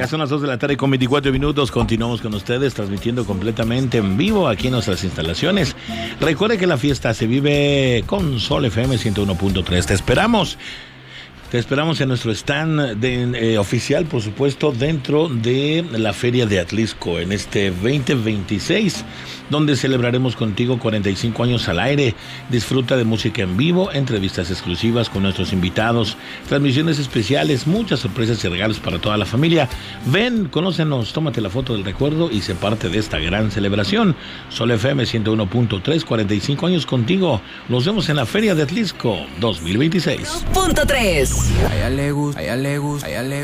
Ya son las 2 de la tarde con 24 minutos. Continuamos con ustedes, transmitiendo completamente en vivo aquí en nuestras instalaciones. Recuerde que la fiesta se vive con Sol FM 101.3. Te esperamos. Te esperamos en nuestro stand oficial, por supuesto, dentro de la Feria de Atlisco en este 2026, donde celebraremos contigo 45 años al aire. Disfruta de música en vivo, entrevistas exclusivas con nuestros invitados, transmisiones especiales, muchas sorpresas y regalos para toda la familia. Ven, conócenos, tómate la foto del recuerdo y sé parte de esta gran celebración. Sol FM 101.3, 45 años contigo. Nos vemos en la Feria de Atlisco 2026. 2.3. A ella le gusta,